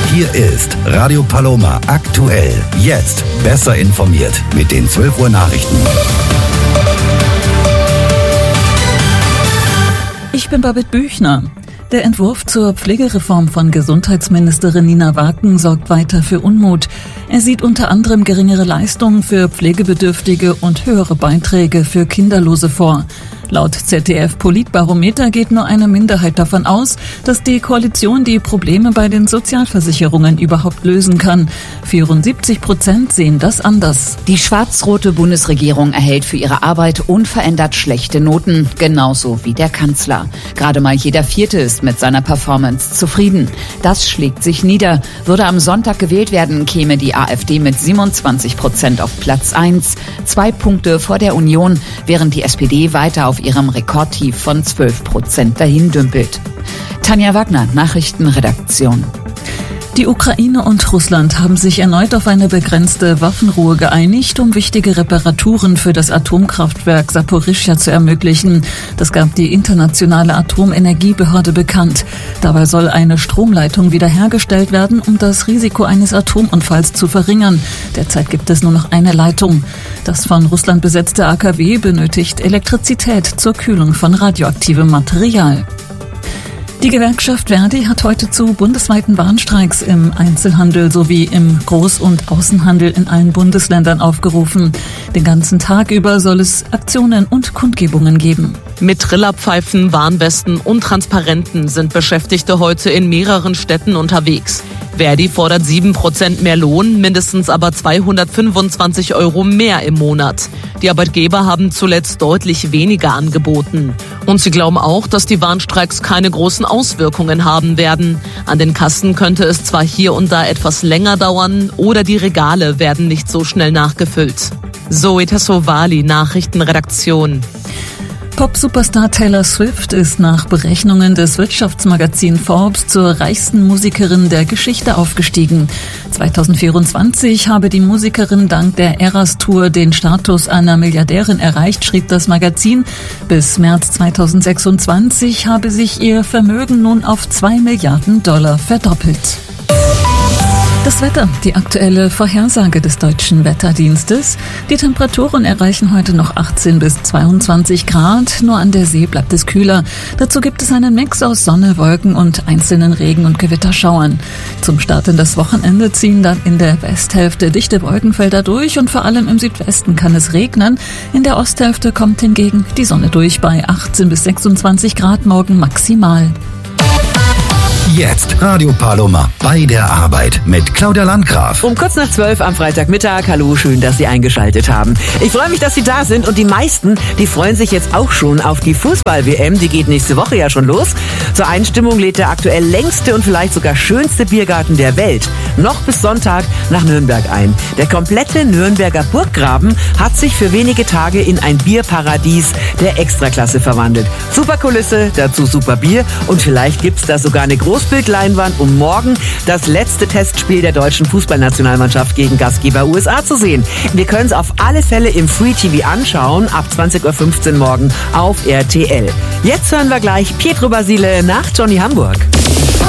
Hier ist Radio Paloma aktuell. Jetzt besser informiert mit den 12 Uhr Nachrichten. Ich bin Babette Büchner. Der Entwurf zur Pflegereform von Gesundheitsministerin Nina Waken sorgt weiter für Unmut. Er sieht unter anderem geringere Leistungen für Pflegebedürftige und höhere Beiträge für Kinderlose vor. Laut ZDF-Politbarometer geht nur eine Minderheit davon aus, dass die Koalition die Probleme bei den Sozialversicherungen überhaupt lösen kann. 74% sehen das anders. Die schwarz-rote Bundesregierung erhält für ihre Arbeit unverändert schlechte Noten, genauso wie der Kanzler. Gerade mal jeder Vierte ist mit seiner Performance zufrieden. Das schlägt sich nieder. Würde am Sonntag gewählt werden, käme die AfD mit 27% auf Platz 1, 2 Punkte vor der Union, während die SPD weiter auf ihrem Rekordtief von 12% dahin dümpelt. Tanja Wagner, Nachrichtenredaktion. Die Ukraine und Russland haben sich erneut auf eine begrenzte Waffenruhe geeinigt, um wichtige Reparaturen für das Atomkraftwerk Saporischschja zu ermöglichen. Das gab die Internationale Atomenergiebehörde bekannt. Dabei soll eine Stromleitung wiederhergestellt werden, um das Risiko eines Atomunfalls zu verringern. Derzeit gibt es nur noch eine Leitung. Das von Russland besetzte AKW benötigt Elektrizität zur Kühlung von radioaktivem Material. Die Gewerkschaft Verdi hat heute zu bundesweiten Warnstreiks im Einzelhandel sowie im Groß- und Außenhandel in allen Bundesländern aufgerufen. Den ganzen Tag über soll es Aktionen und Kundgebungen geben. Mit Trillerpfeifen, Warnwesten und Transparenten sind Beschäftigte heute in mehreren Städten unterwegs. Verdi fordert 7% mehr Lohn, mindestens aber 225 € mehr im Monat. Die Arbeitgeber haben zuletzt deutlich weniger angeboten. Und sie glauben auch, dass die Warnstreiks keine großen Auswirkungen haben werden. An den Kassen könnte es zwar hier und da etwas länger dauern oder die Regale werden nicht so schnell nachgefüllt. Zoe Tassovali, Nachrichtenredaktion. Pop-Superstar Taylor Swift ist nach Berechnungen des Wirtschaftsmagazin Forbes zur reichsten Musikerin der Geschichte aufgestiegen. 2024 habe die Musikerin dank der Eras Tour den Status einer Milliardärin erreicht, schrieb das Magazin. Bis März 2026 habe sich ihr Vermögen nun auf $2 Milliarden verdoppelt. Das Wetter, die aktuelle Vorhersage des Deutschen Wetterdienstes. Die Temperaturen erreichen heute noch 18 bis 22 Grad. Nur an der See bleibt es kühler. Dazu gibt es einen Mix aus Sonne, Wolken und einzelnen Regen- und Gewitterschauern. Zum Start in das Wochenende ziehen dann in der Westhälfte dichte Wolkenfelder durch und vor allem im Südwesten kann es regnen. In der Osthälfte kommt hingegen die Sonne durch bei 18 bis 26 Grad morgen maximal. Jetzt Radio Paloma bei der Arbeit mit Claudia Landgraf. Um kurz nach 12 am Freitagmittag. Hallo, schön, dass Sie eingeschaltet haben. Ich freue mich, dass Sie da sind und die meisten, die freuen sich jetzt auch schon auf die Fußball-WM. Die geht nächste Woche ja schon los. Zur Einstimmung lädt der aktuell längste und vielleicht sogar schönste Biergarten der Welt noch bis Sonntag nach Nürnberg ein. Der komplette Nürnberger Burggraben hat sich für wenige Tage in ein Bierparadies der Extraklasse verwandelt. Super Kulisse, dazu super Bier und vielleicht gibt's da sogar eine Großbildleinwand, um morgen das letzte Testspiel der deutschen Fußballnationalmannschaft gegen Gastgeber USA zu sehen. Wir können es auf alle Fälle im Free TV anschauen, ab 20:15 Uhr morgen auf RTL. Jetzt hören wir gleich Pietro Basile nach Johnny Hamburg.